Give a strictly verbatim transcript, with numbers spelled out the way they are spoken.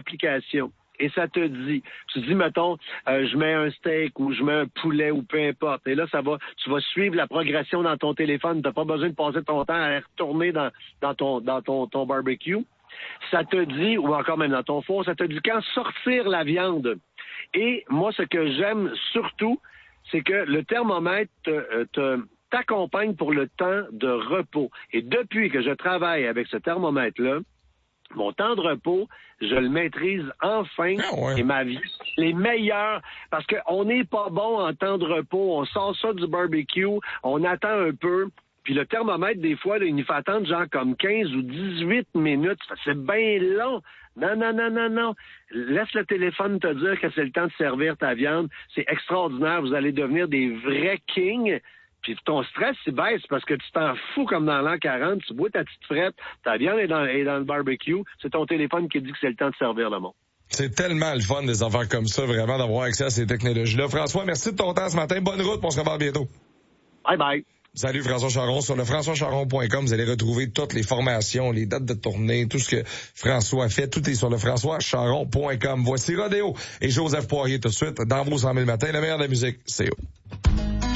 l'application. Et ça te dit, tu dis, mettons, euh, je mets un steak ou je mets un poulet ou peu importe. Et là, ça va, tu vas suivre la progression dans ton téléphone. Tu n'as pas besoin de passer ton temps à retourner dans, dans ton, dans ton, ton barbecue. Ça te dit, ou encore même dans ton four, ça te dit quand sortir la viande. Et moi, ce que j'aime surtout, c'est que le thermomètre te, te, t'accompagne pour le temps de repos. Et depuis que je travaille avec ce thermomètre-là, mon temps de repos, je le maîtrise enfin, ah ouais. et ma vie, les meilleurs, parce qu'on n'est pas bon en temps de repos, on sort ça du barbecue, on attend un peu, puis le thermomètre, des fois, là, il nous fait attendre genre comme quinze ou dix-huit minutes, c'est bien long. Non, non, non, non, non. Laisse le téléphone te dire que c'est le temps de servir ta viande, c'est extraordinaire, vous allez devenir des vrais kings. Puis ton stress, il baisse parce que tu t'en fous comme dans l'an quarante, tu bois ta petite frette, ta viande est dans, est dans le barbecue, c'est ton téléphone qui dit que c'est le temps de servir le monde. C'est tellement le fun des affaires comme ça, vraiment, d'avoir accès à ces technologies-là. François, merci de ton temps ce matin. Bonne route, on se revoit bientôt. Bye bye. Salut François Charon. Sur le françois charon point com, vous allez retrouver toutes les formations, les dates de tournée, tout ce que François a fait. Tout est sur le françois charon point com. Voici Rodéo et Joseph Poirier tout de suite dans vos cent mille matins. Le meilleur de la musique, c'est eux.